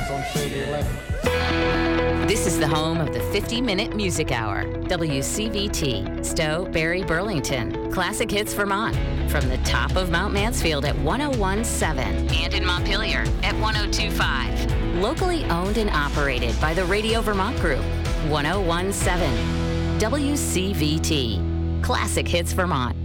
on CD 11. This is the home of the 50-minute music hour. WCVT, Stowe, Barry, Burlington. Classic Hits Vermont. From the top of Mount Mansfield at 101.7 and in Montpelier at 102.5. Locally owned and operated by the Radio Vermont Group. 101.7. WCVT. Classic Hits Vermont.